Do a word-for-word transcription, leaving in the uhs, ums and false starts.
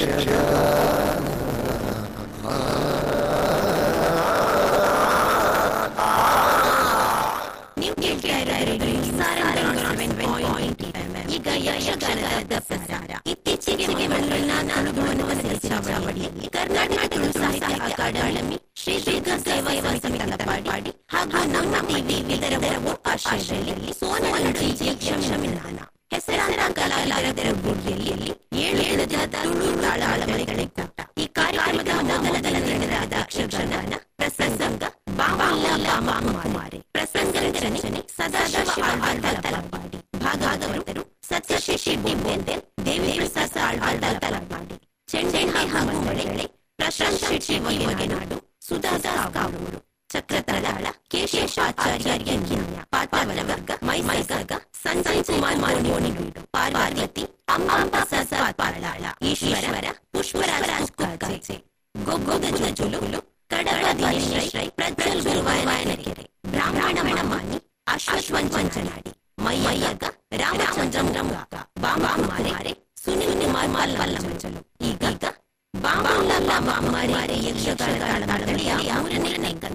ನೀವು ಕೇಳ್ತಾ ಇರೋದು ಈಗ ಯಕ್ಷಗಾನದ ಪ್ರಸಾರ. ಇತ್ತೀಚೆಗೆ ಮಂಗಳೂರಿನ ನಾನುಗುಣವನ ಚಾವಡಿಯಲ್ಲಿ ಕರ್ನಾಟಕ ಸಾಹಿತ್ಯ ಅಕಾಡೆಮಿ ಶ್ರೀ ದುರ್ಗಾ ಸೇವಾ ಸಮಿತಿ ತಲಪಾಡಿ ಹಾಗೂ ನಮ್ಮ ಟಿವಿ ಇದರ ಆಶ್ರಯದಲ್ಲಿ ಸೋನಗಂಜಿ ಯಕ್ಷಮಿಲನ ಹೆಸರಾಂತ ಕಲಾವಿದರ ಗುಡಿಯಲ್ಲಿ ಏಳು ದಿನದ ತುಳು ತಾಳಮಳೆಗಳ ಕೂಟ. ಈ ಕಾರ್ಯಕ್ರಮದ ಮೊದಲ ದಿನದ ಯಕ್ಷಗಾನ ಪ್ರಸಂಗ ಬಾವಲ್ಲ ಬಾಮಕುಮಾರಿ, ಪ್ರಸಂಗ ರಚನೆ ಸದಾಶಿವ ಆಳ್ವಾರ್ ತಲಪಾಡಿ, ಭಾಗವತರು ಸತ್ಯಶೇಷಿ ಬೊಂಬೆ, ದೇವಿ ಪ್ರಸಾದ ಆಳ್ವಾರ್ ತಲಪಾಡಿ, ಚೆಂಡೆಣ್ಣೆ ಹಾಗೂ ಮಳೆಳೆ ಪ್ರಶಾಂತ್ ಶೆಟ್ಟಿ ವೈಮಗೆನಾಡು, ಸುಧಾದಾ ಕಾವೂರು, ಚಕ್ರತಾಳ ಕೇಶೇಶಾಚಾರ್ಯ ಪಾತಾವರ ವರ್ಗ ಮೈಸರ್ಗ ಸಂಜಯ್ ಕುಮಾರ್ ಮೋನಿಬೀಡು, ಪಾರ್ವತಿ ಅಂಬಾಂಬ ಪ್ರಸಾದ್ ಪಾಲಾಳ, ಈಶ್ವರ ಪುಷ್ಪರಾಜ ಕುಕ್ಕರ್ಜೆ, ಗೊಗ್ಗೋದ ಜುಜುಲು ಕಡವ ದಿನೇಶ್ ರೈ, ಪ್ರಜ್ವಲ್ ಗುರುವಾಯನಕೆರೆ, ಬ್ರಾಹ್ಮಣ ಮಣಮಾನಿ, ಅಶ್ವಥ್ ಮಂಚನಾಡಿ, ಮಯ್ಯಗ ರಾಮಚಂದ್ರ ಮುಖ, ಬಾಂಬಾಮಾರೆ ಸುನಿಲ್ ಕುಮಾರ್ ಮಲ್ಲಮಂಜಲು. ಈಗ ಬಾಂಬಾಲ ಬಾಂಬಾಮಾರೆ ಯಕ್ಷಗಾನ ಮೂರನೇ